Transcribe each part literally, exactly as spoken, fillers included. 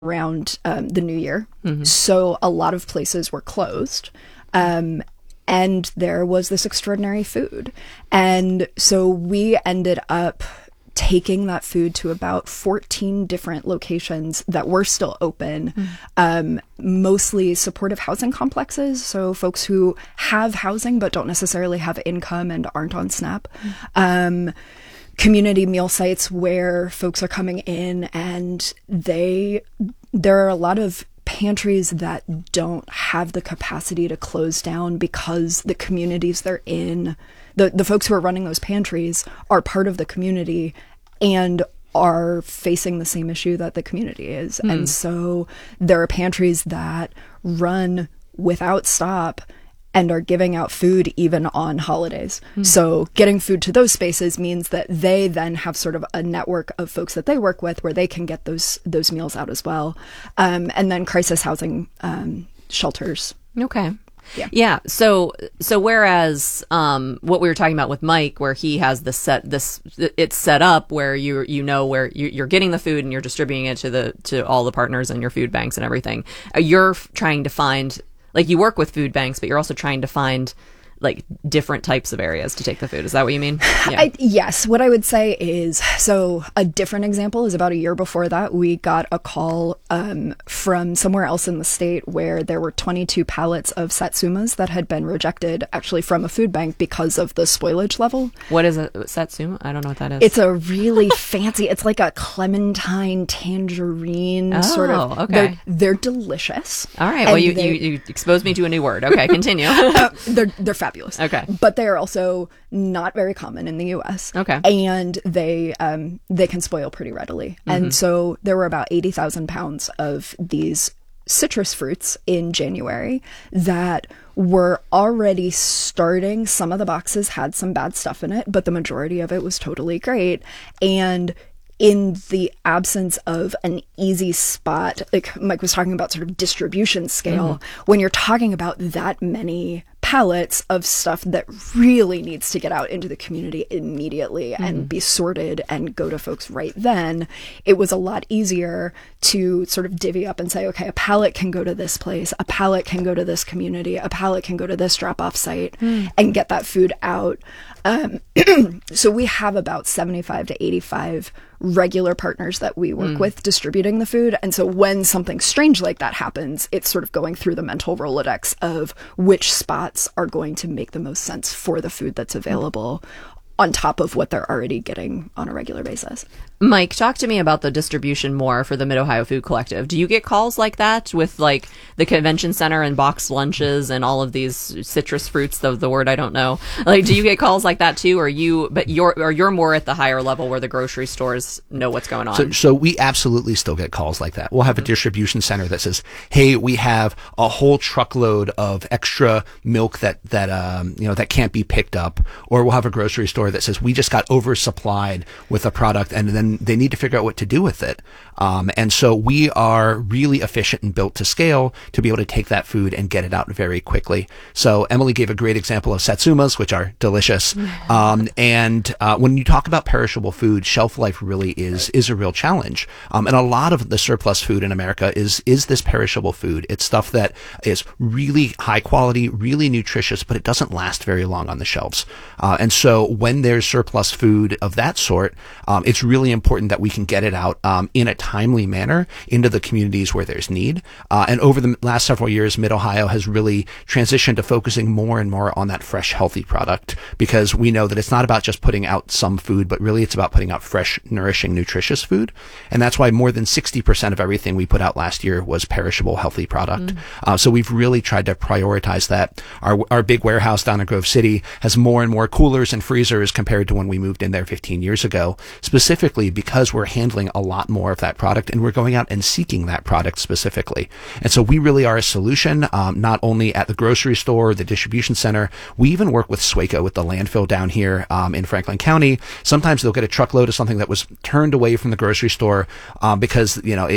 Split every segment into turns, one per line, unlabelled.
around um, the new year. Mm-hmm. So a lot of places were closed. Um, and there was this extraordinary food. And so we ended up taking that food to about fourteen different locations that were still open, mm. um, mostly supportive housing complexes. So folks who have housing but don't necessarily have income and aren't on SNAP. Mm. Um, community meal sites where folks are coming in and they, there are a lot of pantries that don't have the capacity to close down because the communities they're in, the, the folks who are running those pantries are part of the community and are facing the same issue that the community is. Mm. And so there are pantries that run without stop and are giving out food even on holidays. Mm. So getting food to those spaces means that they then have sort of a network of folks that they work with where they can get those those meals out as well. Um, and then crisis housing um, shelters.
Okay.
Yeah.
Yeah. So, so whereas, um, what we were talking about with Mike, where he has this set, this, it's set up where you, you know, where you, you're getting the food and you're distributing it to the, to all the partners and your food banks and everything. You're trying to find, like, you work with food banks, but you're also trying to find like different types of areas to take the food. Is that what you mean?
Yeah. I, yes. What I would say is, so a different example is about a year before that, we got a call um, from somewhere else in the state where there were twenty-two pallets of satsumas that had been rejected actually from a food bank because of the spoilage level.
What is a satsuma? I don't know what that is.
It's a really fancy, it's like a clementine tangerine
oh,
sort of.
Okay.
They're, they're delicious.
All right. Well, you, they, you, you exposed me to a new word. Okay, continue.
uh, they're, they're fabulous.
Okay.
But they are also not very common in the U S.
Okay.
And they um, they can spoil pretty readily. Mm-hmm. And so there were about eighty thousand pounds of these citrus fruits in January that were already starting. Some of the boxes had some bad stuff in it, but the majority of it was totally great. And in the absence of an easy spot, like Mike was talking about sort of distribution scale, mm-hmm. when you're talking about that many pallets of stuff that really needs to get out into the community immediately mm-hmm. and be sorted and go to folks right then, it was a lot easier to sort of divvy up and say, okay, a pallet can go to this place, a pallet can go to this community, a pallet can go to this drop-off site mm. and get that food out. Um, so we have about seventy-five to eighty-five regular partners that we work mm. with distributing the food. And so when something strange like that happens, it's sort of going through the mental Rolodex of which spots are going to make the most sense for the food that's available on top of what they're already getting on a regular basis.
Mike, talk to me about the distribution more for the Mid-Ohio Food Collective. Do you get calls like that with like the convention center and boxed lunches and all of these citrus fruits, the, the word I don't know? Like, do you get calls like that too? Or you, but you're, or you're more at the higher level where the grocery stores know what's going on?
So, so we absolutely still get calls like that. We'll have a distribution center that says, hey, we have a whole truckload of extra milk that, that, um, you know, that can't be picked up. Or we'll have a grocery store that says, we just got oversupplied with a product and then they need to figure out what to do with it. Um, and so we are really efficient and built to scale to be able to take that food and get it out very quickly. So Emily gave a great example of satsumas, which are delicious. Um, and uh, when you talk about perishable food, shelf life really is is a real challenge. Um, and a lot of the surplus food in America is is this perishable food. It's stuff that is really high quality, really nutritious, but it doesn't last very long on the shelves. Uh, and so when there's surplus food of that sort, um, it's really important that we can get it out um, in a timely manner into the communities where there's need. Uh, and over the last several years, Mid-Ohio has really transitioned to focusing more and more on that fresh, healthy product, because we know that it's not about just putting out some food, but really it's about putting out fresh, nourishing, nutritious food. And that's why more than sixty percent of everything we put out last year was perishable, healthy product. Mm. Uh, so we've really tried to prioritize that. Our, our big warehouse down in Grove City has more and more coolers and freezers compared to when we moved in there fifteen years ago, specifically because we're handling a lot more of that product and we're going out and seeking that product specifically. And so we really are a solution, um, not only at the grocery store, the distribution center. We even work with Swaco, with the landfill down here um, in Franklin County. Sometimes they'll get a truckload of something that was turned away from the grocery store um, because, you know, it, it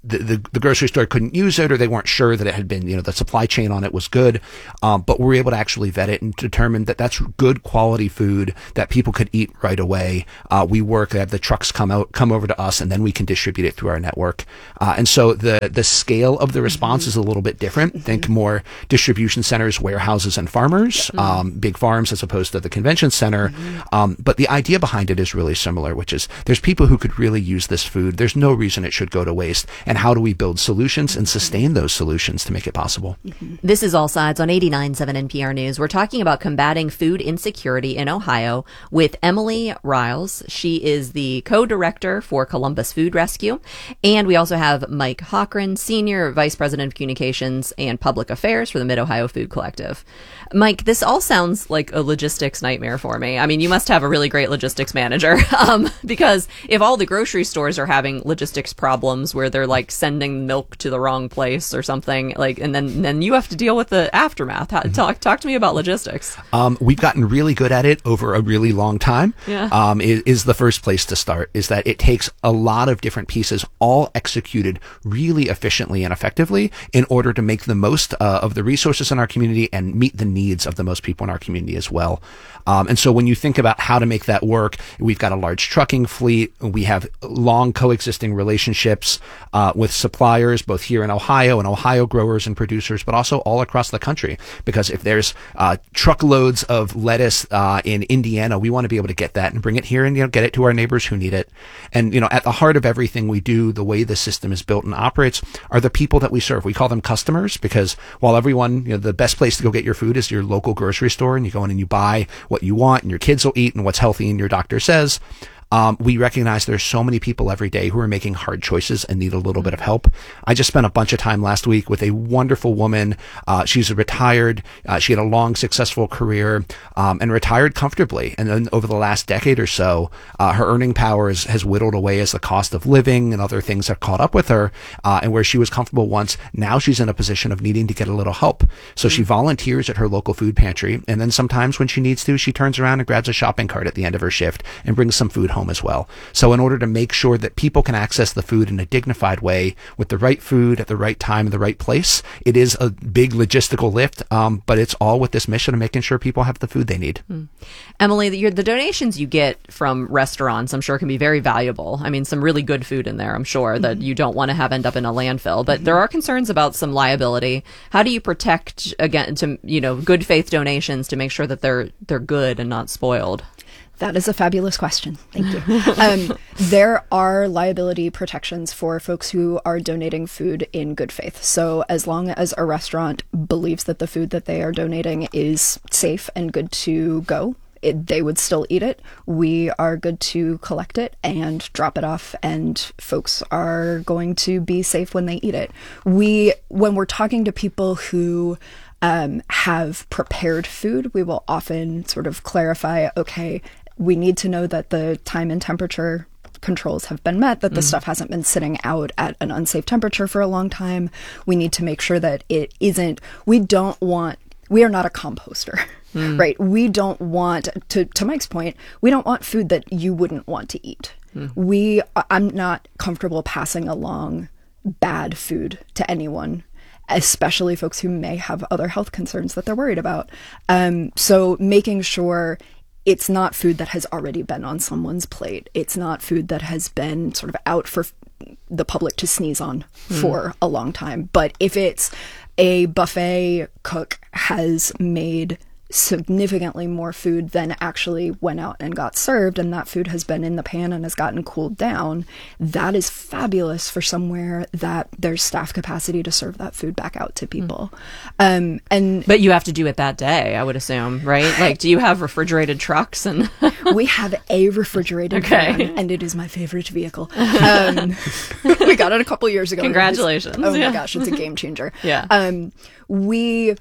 the, the, the grocery store couldn't use it, or they weren't sure that it had been, you know, the supply chain on it was good. Um, but we were able to actually vet it and determine that that's good quality food that people could eat right away. Uh, we work, they have the trucks come out, come over to us, and then we can distribute it through our network. Uh, and so the, the scale of the response mm-hmm. is a little bit different. Mm-hmm. Think more distribution centers, warehouses, and farmers, mm-hmm. um, big farms as opposed to the convention center. Mm-hmm. Um, but the idea behind it is really similar, which is there's people who could really use this food. There's no reason it should go to waste. And how do we build solutions and sustain those solutions to make it possible?
Mm-hmm. This is All Sides on eighty-nine point seven N P R News. We're talking about combating food insecurity in Ohio with Emily Riles. She is the co-director for Columbus Food Rescue. And we also have Mike Hochran, Senior Vice President of Communications and Public Affairs for the Mid-Ohio Food Collective. Mike, this all sounds like a logistics nightmare for me. I mean, you must have a really great logistics manager, um, because if all the grocery stores are having logistics problems where they're like sending milk to the wrong place or something, like, and then then you have to deal with the aftermath. How, talk talk to me about logistics.
Um, we've gotten really good at it over a really long time.
Yeah.
Um, is, is the first place to start. Is that it takes a lot of different pieces, all executed really efficiently and effectively, in order to make the most uh, of the resources in our community and meet the needs of the most people in our community as well. Um, and so when you think about how to make that work, we've got a large trucking fleet. We have long coexisting relationships uh, with suppliers, both here in Ohio and Ohio growers and producers, but also all across the country. Because if there's uh, truckloads of lettuce uh, in Indiana, we want to be able to get that and bring it here and, you know, get it to our neighbors who need it. And, you know, at the heart of everything we do, the way the system is built and operates, are the people that we serve. We call them customers because while everyone, you know, the best place to go get your food is your local grocery store, and you go in and you buy what you want and your kids will eat and what's healthy and your doctor says. Um, we recognize there's so many people every day who are making hard choices and need a little bit of help. I just spent a bunch of time last week with a wonderful woman. Uh, she's a retired. Uh, she had a long, successful career, um, and retired comfortably. And then over the last decade or so, uh, her earning power is, has whittled away as the cost of living and other things have caught up with her. Uh, and where she was comfortable once, now she's in a position of needing to get a little help. So mm-hmm. she volunteers at her local food pantry. And then sometimes when she needs to, she turns around and grabs a shopping cart at the end of her shift and brings some food home as well. So in order to make sure that people can access the food in a dignified way with the right food at the right time in the right place, it is a big logistical lift, um, but it's all with this mission of making sure people have the food they need.
Hmm. Emily, the, the donations you get from restaurants, I'm sure, can be very valuable. I mean, some really good food in there, I'm sure, mm-hmm. that you don't want to have end up in a landfill. But mm-hmm. there are concerns about some liability. How do you protect, again, to, you know, good faith donations to make sure that they're they're good and not spoiled?
That is a fabulous question. Thank you. Um, there are liability protections for folks who are donating food in good faith. So as long as a restaurant believes that the food that they are donating is safe and good to go, it, they would still eat it. We are good to collect it and drop it off, and folks are going to be safe when they eat it. We, when we're talking to people who um, have prepared food, we will often sort of clarify, okay, we need to know that the time and temperature controls have been met, that the mm. stuff hasn't been sitting out at an unsafe temperature for a long time. We need to make sure that it isn't, we don't want, we are not a composter, mm. right? We don't want, to, to Mike's point, we don't want food that you wouldn't want to eat. Mm. We, I'm not comfortable passing along bad food to anyone, especially folks who may have other health concerns that they're worried about. Um, so making sure it's not food that has already been on someone's plate. It's not food that has been sort of out for the public to sneeze on mm. for a long time. But if it's a buffet cook has made significantly more food than actually went out and got served, and that food has been in the pan and has gotten cooled down, that is fabulous for somewhere that there's staff capacity to serve that food back out to people. Mm. Um, and
but you have to do it that day, I would assume, right? Like, do you have refrigerated trucks? And
we have a refrigerated
okay.
van, and it is my favorite vehicle. Um, we got it a couple years ago.
Congratulations!
Oh
yeah.
my gosh, it's a game changer.
yeah.
Um, we.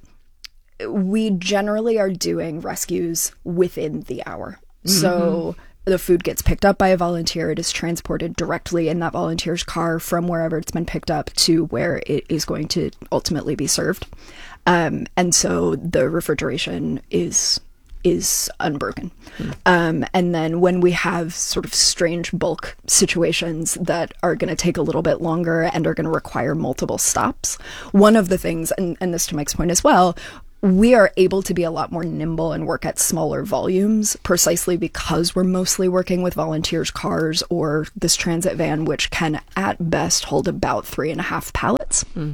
We generally are doing rescues within the hour. Mm-hmm. So the food gets picked up by a volunteer. It is transported directly in that volunteer's car from wherever it's been picked up to where it is going to ultimately be served. Um, and so the refrigeration is is unbroken. Mm. Um, and then when we have sort of strange bulk situations that are going to take a little bit longer and are going to require multiple stops, one of the things, and, and this to Mike's point as well, we are able to be a lot more nimble and work at smaller volumes precisely because we're mostly working with volunteers' cars or this transit van, which can at best hold about three and a half pallets. Mm.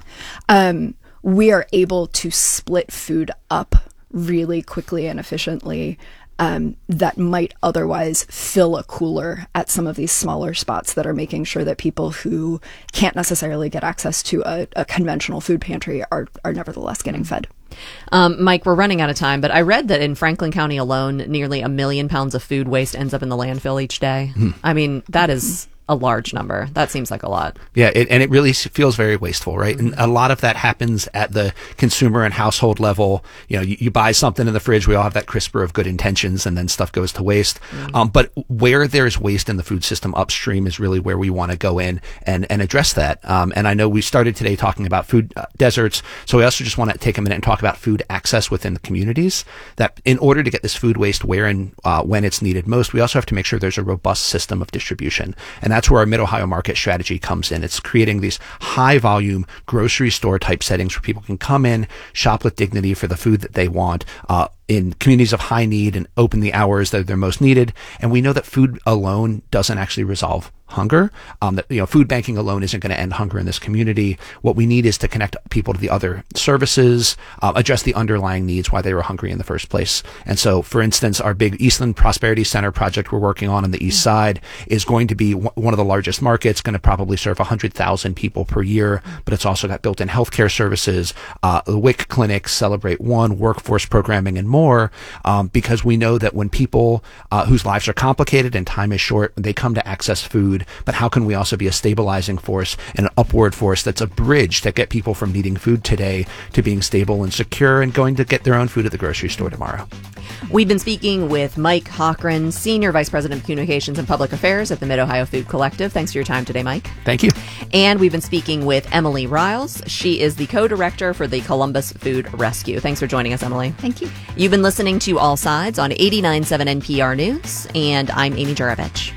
Um, we are able to split food up really quickly and efficiently um, that might otherwise fill a cooler at some of these smaller spots that are making sure that people who can't necessarily get access to a, a conventional food pantry are, are nevertheless getting fed.
Um, Mike, we're running out of time, but I read that in Franklin County alone, nearly a million pounds of food waste ends up in the landfill each day. Hmm. I mean, that is a large number. That seems like a lot.
Yeah, it, and it really feels very wasteful, right? Mm-hmm. And a lot of that happens at the consumer and household level. You know, you, you buy something in the fridge, we all have that crisper of good intentions, and then stuff goes to waste. Mm-hmm. Um, but where there's waste in the food system upstream is really where we want to go in and, and address that. Um, and I know we started today talking about food uh, deserts, so we also just want to take a minute and talk about food access within the communities. That in order to get this food waste where and uh, when it's needed most, we also have to make sure there's a robust system of distribution. And that's where our Mid-Ohio market strategy comes in. It's creating these high volume grocery store type settings where people can come in, shop with dignity for the food that they want, uh, in communities of high need and open the hours that they're most needed. And we know that food alone doesn't actually resolve hunger. Um, that, you know, food banking alone isn't going to end hunger in this community. What we need is to connect people to the other services, uh, address the underlying needs why they were hungry in the first place. And so, for instance, our big Eastland Prosperity Center project we're working on on the east side is going to be w- one of the largest markets, going to probably serve one hundred thousand people per year, but it's also got built-in healthcare services, uh, the W I C clinics, Celebrate One, workforce programming, and more, um, because we know that when people uh, whose lives are complicated and time is short, they come to access food. But how can we also be a stabilizing force and an upward force that's a bridge to get people from needing food today to being stable and secure and going to get their own food at the grocery store tomorrow?
We've been speaking with Mike Hochran, Senior Vice President of Communications and Public Affairs at the Mid-Ohio Food Collective. Thanks for your time today, Mike.
Thank you.
And we've been speaking with Emily Riles. She is the co-director for the Columbus Food Rescue. Thanks for joining us, Emily.
Thank you.
You've been listening to All Sides on eighty-nine point seven N P R News, and I'm Amy Juravich.